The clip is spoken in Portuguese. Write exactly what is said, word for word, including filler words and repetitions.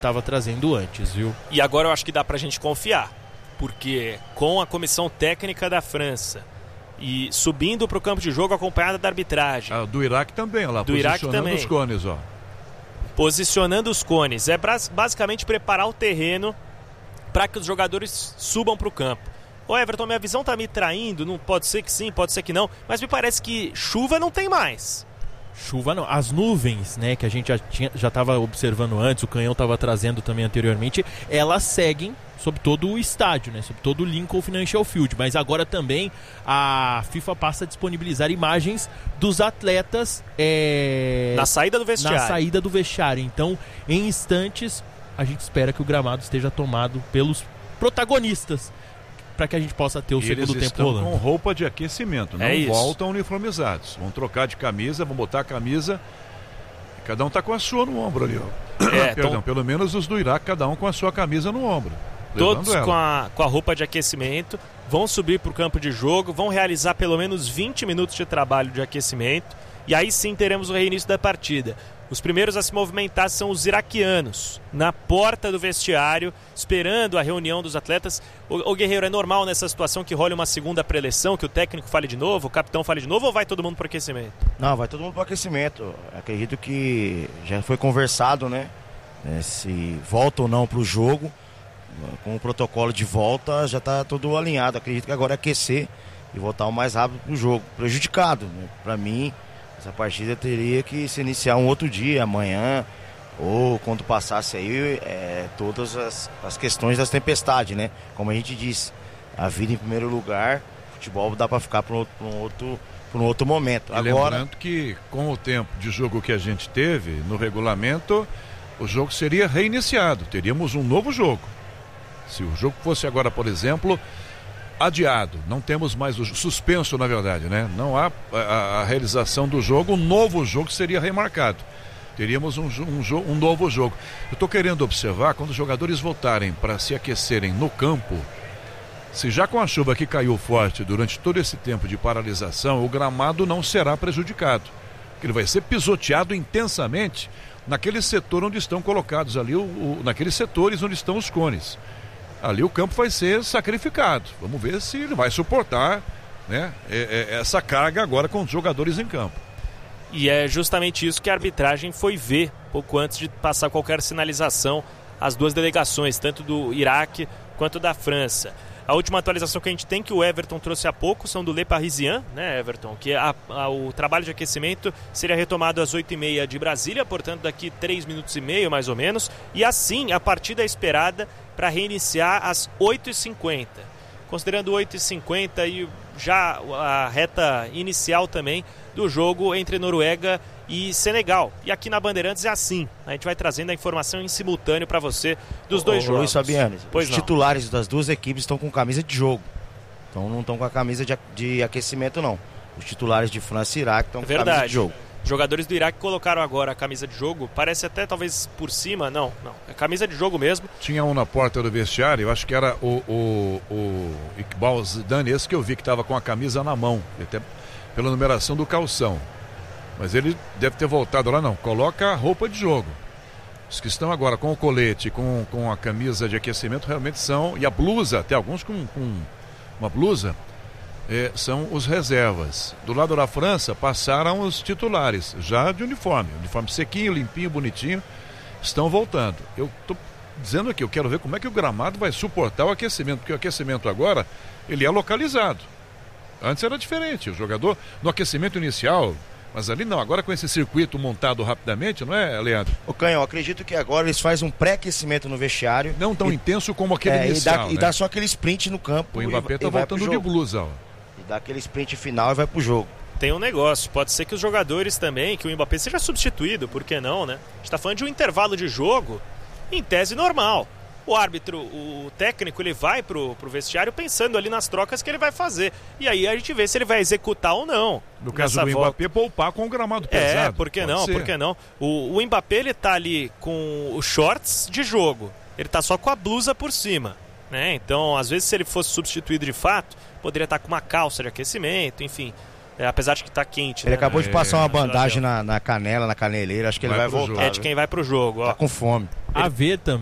estava trazendo antes, viu? E agora eu acho que dá pra gente confiar, porque com a comissão técnica da França e subindo para o campo de jogo acompanhada da arbitragem. Ah, do Iraque também, lá, do posicionando Iraque também. os cones, ó. Posicionando os cones. É basicamente preparar o terreno para que os jogadores subam para o campo. Ô Everton, minha visão tá me traindo, não pode ser que sim, pode ser que não, mas me parece que chuva não tem mais. Chuva não, as nuvens, né, que a gente já tinha, já estava observando antes, o Canhão estava trazendo também anteriormente, elas seguem sobre todo o estádio, né, sobre todo o Lincoln Financial Field, mas agora também a FIFA passa a disponibilizar imagens dos atletas é, na saída do vestiário. Na saída do vestiário, então em instantes a gente espera que o gramado esteja tomado pelos protagonistas, para que a gente possa ter o e segundo eles tempo rolando. Eles estão com roupa de aquecimento, não é voltam uniformizados. Vão trocar de camisa, vão botar a camisa. Cada um está com a sua no ombro ali, ó. É, Perdão, tão... pelo menos os do Iraque, cada um com a sua camisa no ombro. Todos com a, com a roupa de aquecimento, vão subir para o campo de jogo, vão realizar pelo menos vinte minutos de trabalho de aquecimento, e aí sim teremos o reinício da partida. Os primeiros a se movimentar são os iraquianos, na porta do vestiário, esperando a reunião dos atletas. O, o Guerreiro, é normal nessa situação que role uma segunda preleção, que o técnico fale de novo, o capitão fale de novo, ou vai todo mundo para o aquecimento? Não, vai todo mundo para o aquecimento. Acredito que já foi conversado, né? É, se volta ou não para o jogo, com o protocolo de volta já está tudo alinhado. Acredito que agora é aquecer e voltar o mais rápido para o jogo. Prejudicado, né? Para mim, essa partida teria que se iniciar um outro dia, amanhã, ou quando passasse aí é, todas as, as questões das tempestades, né? Como a gente disse, a vida em primeiro lugar, futebol dá para ficar para um, um, outro, um outro momento. E agora, lembrando que com o tempo de jogo que a gente teve no regulamento, o jogo seria reiniciado, teríamos um novo jogo. Se o jogo fosse agora, por exemplo, adiado, não temos mais o suspenso, na verdade, né? Não há a, a, a realização do jogo, um novo jogo seria remarcado. Teríamos um, um, um novo jogo. Eu estou querendo observar, quando os jogadores voltarem para se aquecerem no campo, se já com a chuva que caiu forte durante todo esse tempo de paralisação, o gramado não será prejudicado. Ele vai ser pisoteado intensamente naquele setor onde estão colocados ali, o, o, naqueles setores onde estão os cones. Ali o campo vai ser sacrificado. Vamos ver se ele vai suportar, né, essa carga agora com os jogadores em campo. E é justamente isso que a arbitragem foi ver pouco antes de passar qualquer sinalização às duas delegações, tanto do Iraque quanto da França. A última atualização que a gente tem, que o Everton trouxe há pouco, são do Le Parisien, né, Everton? Que a, a, o trabalho de aquecimento seria retomado às oito e meia de Brasília, portanto daqui três minutos e meio mais ou menos, e assim a partida é esperada para reiniciar às oito e cinquenta. Considerando oito e cinquenta e já a reta inicial também do jogo entre Noruega e Senegal. E aqui na Bandeirantes é assim. A gente vai trazendo a informação em simultâneo para você dos dois ô, jogos. Luiz Fabiano, pois os não. titulares das duas equipes estão com camisa de jogo. Então não estão com a camisa de, de aquecimento, não. Os titulares de França e Iraque estão com Verdade. camisa de jogo. Os jogadores do Iraque colocaram agora a camisa de jogo, parece até talvez por cima, não, não, é camisa de jogo mesmo. Tinha um na porta do vestiário, eu acho que era o, o, o Iqbal Zidane, esse que eu vi que estava com a camisa na mão, até pela numeração do calção. Mas ele deve ter voltado lá, não, coloca a roupa de jogo. Os que estão agora com o colete, com, com a camisa de aquecimento, realmente são, e a blusa, até alguns com, com uma blusa, É, são os reservas. Do lado da França passaram os titulares, já de uniforme, uniforme sequinho, limpinho, bonitinho, estão voltando. Eu estou dizendo aqui, eu quero ver como é que o gramado vai suportar o aquecimento, porque o aquecimento agora, ele é localizado. Antes era diferente, o jogador no aquecimento inicial, mas ali não, agora com esse circuito montado rapidamente, não é, Leandro? Ô Canhão, acredito que agora eles fazem um pré-aquecimento no vestiário. Não tão e, intenso como aquele é, inicial, e dá, né? e dá só aquele sprint no campo. O Mbappé está voltando de blusa, ó. Dá aquele sprint final e vai pro jogo. Tem um negócio, pode ser que os jogadores também, que o Mbappé seja substituído, por que não, né? A gente tá falando de um intervalo de jogo em tese normal. O árbitro, o técnico, ele vai pro, pro vestiário pensando ali nas trocas que ele vai fazer. E aí a gente vê se ele vai executar ou não. No caso do volta. Mbappé, poupar com o gramado pesado. É, por que não, ser. por que não? O, o Mbappé, ele tá ali com os shorts de jogo. Ele tá só com a blusa por cima, né? Então, às vezes, se ele fosse substituído de fato, poderia estar com uma calça de aquecimento, enfim. É, apesar de que tá quente. Ele né? acabou é, de passar uma bandagem na, na canela, na caneleira. Acho que vai ele vai voltar. É de quem vai pro jogo, ó. Tá com fome. a ver também.